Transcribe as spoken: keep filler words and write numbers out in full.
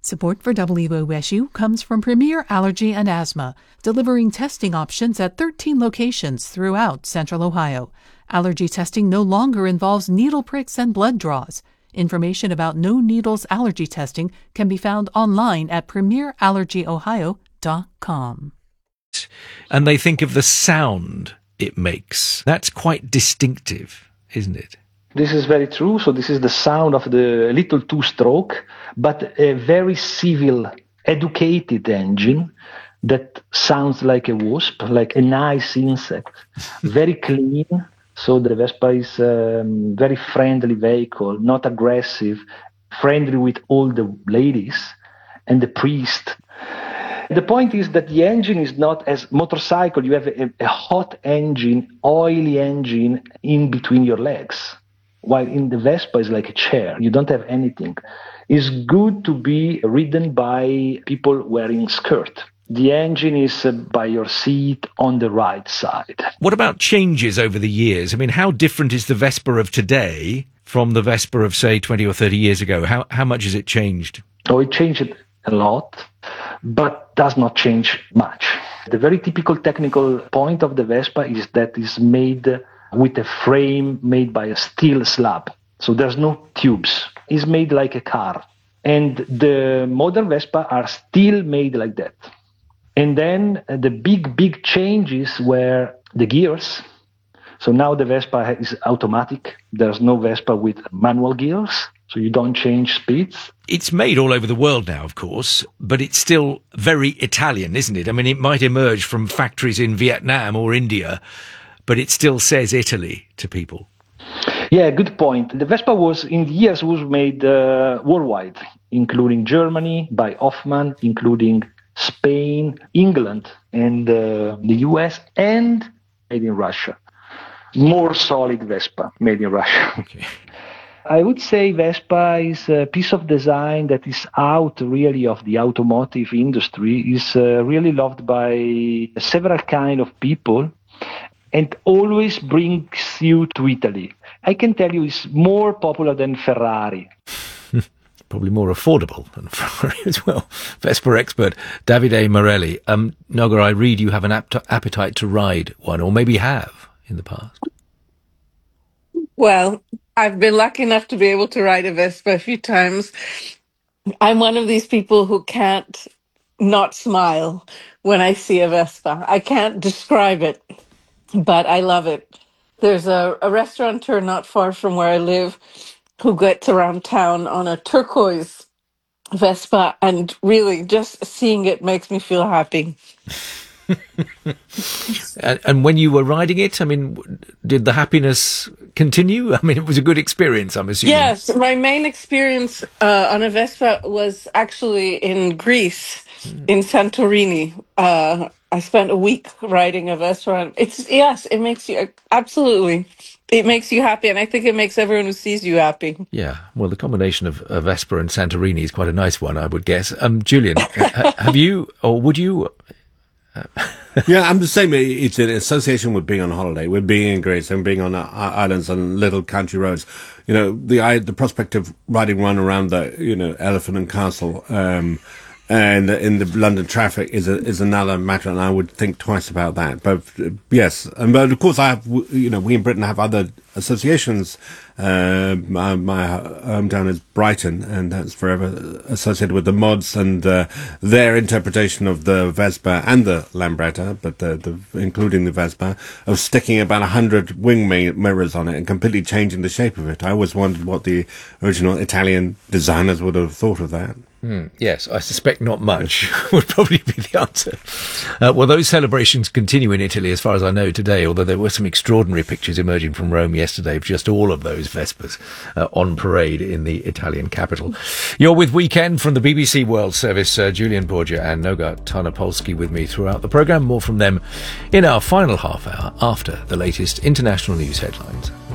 Support for W O S U comes from Premier Allergy and Asthma, delivering testing options at thirteen locations throughout Central Ohio. Allergy testing no longer involves needle pricks and blood draws. Information about no needles allergy testing can be found online at premier allergy ohio dot com. And they think of the sound it makes. That's quite distinctive, isn't it? This is very true. So this is the sound of the little two-stroke, but a very civil, educated engine that sounds like a wasp, like a nice insect, very clean. So the Vespa is a um, very friendly vehicle, not aggressive, friendly with all the ladies and the priest. The point is that the engine is not as motorcycle. You have a, a hot engine, oily engine in between your legs. While in the Vespa is like a chair. You don't have anything. It's good to be ridden by people wearing skirt. The engine is uh, by your seat on the right side. What about changes over the years? I mean, how different is the Vespa of today from the Vespa of, say, twenty or thirty years ago? How how much has it changed? Oh, it changed a lot, but does not change much. The very typical technical point of the Vespa is that it's made with a frame made by a steel slab. So there's no tubes. It's made like a car. And the modern Vespa are still made like that. And then uh, the big, big changes were the gears. So now the Vespa is automatic. There's no Vespa with manual gears. So you don't change speeds. It's made all over the world now, of course, but it's still very Italian, isn't it? I mean, it might emerge from factories in Vietnam or India, but it still says Italy to people. Yeah, good point. The Vespa was, in the years, was made uh, worldwide, including Germany by Hoffmann, including Spain, England, and uh, the U S, and made in Russia. More solid Vespa made in Russia. Okay. I would say Vespa is a piece of design that is out really of the automotive industry, is uh, really loved by several kind of people, and always brings you to Italy. I can tell you it's more popular than Ferrari. Probably more affordable than Ferrari as well. Vespa expert Davide Morelli. Um, Noga, I read you have an apt- appetite to ride one, or maybe have in the past. Well, I've been lucky enough to be able to ride a Vespa a few times. I'm one of these people who can't not smile when I see a Vespa. I can't describe it, but I love it. There's a, a restaurateur not far from where I live who gets around town on a turquoise Vespa, and really just seeing it makes me feel happy. and, and when you were riding it, I mean, did the happiness continue? I mean, it was a good experience, I'm assuming. Yes, my main experience uh, on a Vespa was actually in Greece, mm. in Santorini. Uh, I spent a week riding a Vespa. It's yes, it makes you absolutely. It makes you happy, and I think it makes everyone who sees you happy. Yeah, well, the combination of uh, Vespa and Santorini is quite a nice one, I would guess. Um, Julian, ha- have you, or would you? Uh, yeah, I'm the same. It's an association with being on holiday, with being in Greece and being on uh, islands and little country roads. You know, the the prospect of riding one around the, you know, Elephant and Castle, um, and in the London traffic is a, is another matter, and I would think twice about that. But uh, yes, and but of course I have, you know, we in Britain have other associations. Uh, my, my hometown is Brighton, and that's forever associated with the mods and uh, their interpretation of the Vespa and the Lambretta, but the, the, including the Vespa, of sticking about a hundred wing mirrors on it and completely changing the shape of it. I always wondered what the original Italian designers would have thought of that. Mm, yes, I suspect not much would probably be the answer. Uh, well, those celebrations continue in Italy, as far as I know today, although there were some extraordinary pictures emerging from Rome yesterday of just all of those Vespas uh, on parade in the Italian capital. You're with Weekend from the B B C World Service. Uh, Julian Borgia and Noga Tarnopolsky with me throughout the programme. More from them in our final half hour after the latest international news headlines.